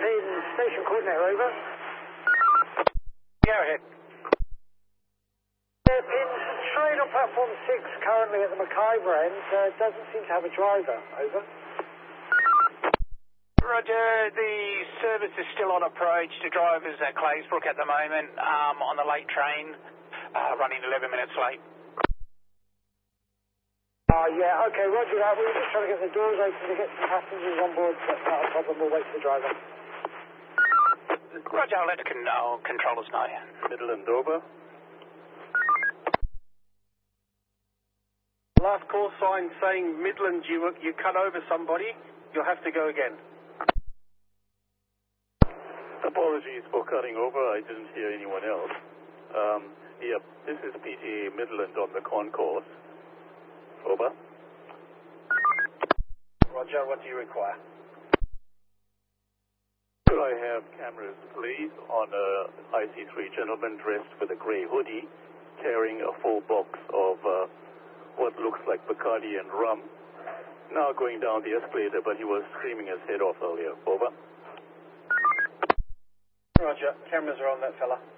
in station coordinator, over. Go ahead. Pins, train on platform 6 currently at the McIver end, doesn't seem to have a driver, over. Roger, the service is still on approach to drivers at Claysbrook at the moment, on the late train, running 11 minutes late. Yeah, okay, roger that. We were just trying to get the doors open to get some passengers on board, so that's not a problem. We'll wait for the driver. Roger, I'll let the controllers know. Midland over. Last call sign saying Midland, you cut over somebody. You'll have to go again. Apologies for cutting over. I didn't hear anyone else. Yep, this is PTA Midland on the concourse. Over. Roger, what do you require? Could I have cameras, please, on a IC3 gentleman dressed with a grey hoodie, carrying a full box of what looks like Bacardi and rum, now going down the escalator, but he was screaming his head off earlier. Over. Roger, cameras are on that fella.